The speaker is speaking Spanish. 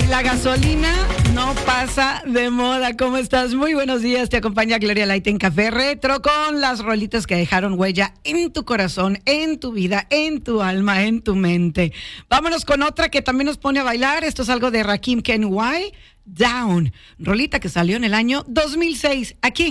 La gasolina no pasa de moda. ¿Cómo estás? Muy buenos días. Te acompaña Gloria Light en Café Retro con las rolitas que dejaron huella en tu corazón, en tu vida, en tu alma, en tu mente. Vámonos con otra que también nos pone a bailar. Esto es algo de Rakim Kenway, Down. Rolita que salió en el año 2006. Aquí